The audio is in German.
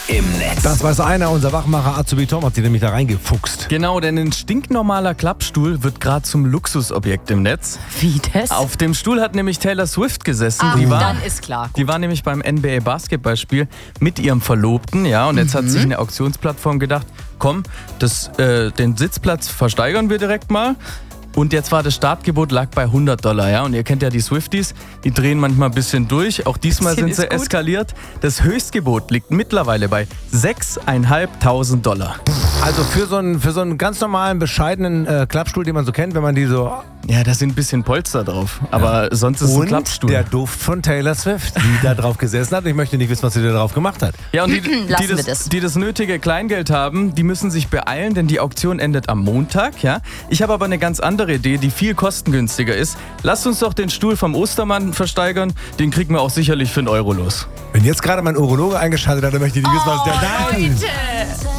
im Netz. Das weiß einer, unser Wachmacher Azubi Tom hat sich nämlich da reingefuchst. Genau, denn ein stinknormaler Klappstuhl wird gerade zum Luxusobjekt im Netz. Wie das? Auf dem Stuhl hat nämlich Taylor Swift gesessen. Ach, dann ist klar. Die war nämlich beim NBA Basketballspiel mit ihrem Verlobten, ja, und jetzt hat sich eine Auktionsplattform gedacht, komm, den Sitzplatz versteigern wir direkt mal. Und jetzt war das Startgebot lag bei $100, ja. Und ihr kennt ja die Swifties, die drehen manchmal ein bisschen durch. Auch diesmal sind sie eskaliert. Das Höchstgebot liegt mittlerweile bei $6.500. Also für so einen ganz normalen, bescheidenen Klappstuhl, den man so kennt, wenn man die so... Ja, da sind ein bisschen Polster drauf. Aber sonst ist es ein Klappstuhl. Der Duft von Taylor Swift, die da drauf gesessen hat. Ich möchte nicht wissen, was sie da drauf gemacht hat. Ja, und die das nötige Kleingeld haben, die müssen sich beeilen, denn die Auktion endet am Montag. Ja? Ich habe aber eine ganz andere Idee, die viel kostengünstiger ist. Lasst uns doch den Stuhl vom Ostermann versteigern. Den kriegen wir auch sicherlich für €1 los. Wenn jetzt gerade mein Urologe eingeschaltet hat, dann möchte ich nicht wissen, was der da... Leute!